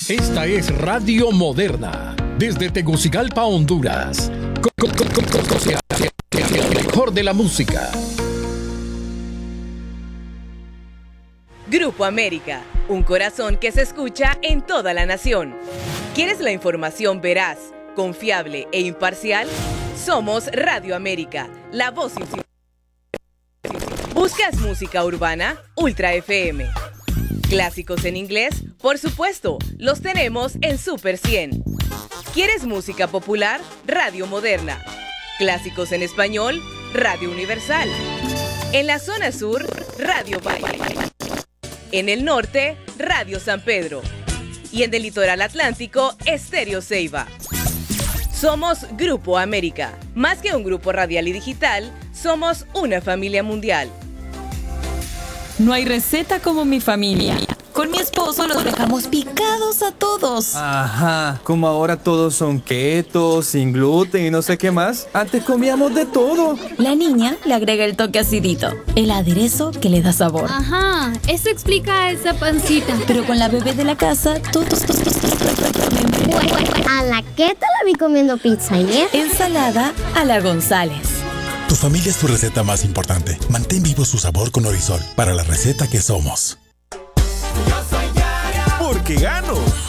Esta es Radio Moderna, desde Tegucigalpa, Honduras. Lo mejor de la música. Grupo América, un corazón que se escucha en toda la nación. ¿Quieres la información veraz, confiable e imparcial? Somos Radio América, la voz sin... ¿Buscas música urbana? Ultra FM. ¿Clásicos en inglés? Por supuesto, los tenemos en Super 100. ¿Quieres música popular? Radio Moderna. ¿Clásicos en español? Radio Universal. En la zona sur, Radio Valle. En el norte, Radio San Pedro. Y en el litoral atlántico, Estéreo Ceiba. Somos Grupo América. Más que un grupo radial y digital, somos una familia mundial. No hay receta como mi familia. Con mi esposo los dejamos picados a todos. Ajá, como ahora todos son keto, sin gluten y no sé qué más. Antes comíamos de todo. La niña le agrega el toque acidito, el aderezo que le da sabor. Ajá, eso explica esa pancita. Pero con la bebé de la casa, todos A la keto la vi comiendo pizza ayer. Ensalada a la González. Tu familia es tu receta más importante. Mantén vivo su sabor con Orisol, para la receta que somos. Porque gano.